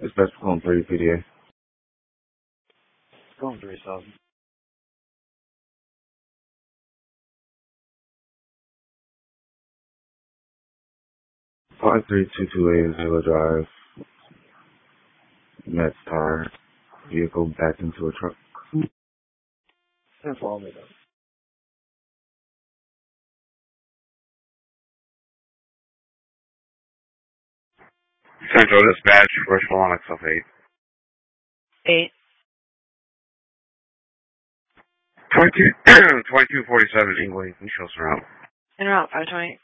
It's best calling 30 PDA. Going 3,000. 53228 Zilla Drive. Mets tire. Vehicle backed into a truck. And follow me though. Central Dispatch, Rushville on XF8. 8. 2247 Ingway, and shows around. In route 520.